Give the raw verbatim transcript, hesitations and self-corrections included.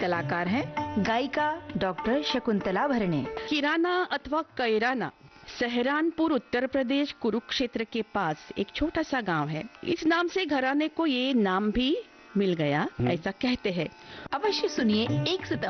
कलाकार हैं गायिका डॉक्टर शकुंतला भरणे। किराना अथवा कैराना सहरानपुर उत्तर प्रदेश कुरुक्षेत्र के पास एक छोटा सा गांव है। इस नाम से घराने को ये नाम भी मिल गया, ऐसा कहते हैं। अवश्य सुनिए एक सितंबर